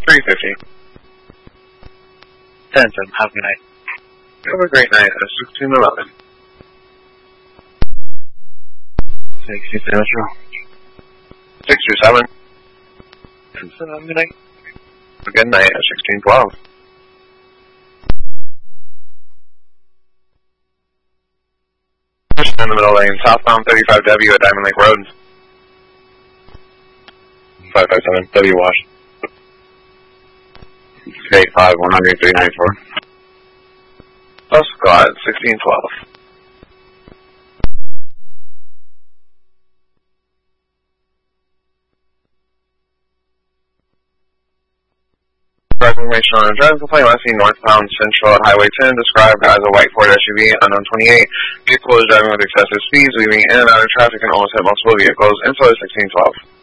350. 10-7. Have a good night. Have a great night. 1611. 60 Metro. 627. 2-7. Have a good night. Have a good night. 1612. In the middle lane, southbound 35W at Diamond Lake Road. 557, W Wash. 85, 100, 394. Bus squad, 1612. Information on a driving complaint last seen northbound Central at Highway 10, described as a white Ford SUV, unknown 28. Vehicle is driving with excessive speeds, weaving in and out of traffic and almost hit multiple vehicles. Info is 1612.